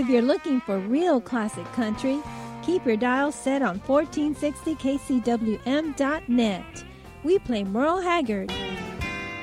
you're looking for real classic country, keep your dial set on 1460kcwm.net. We play Merle Haggard,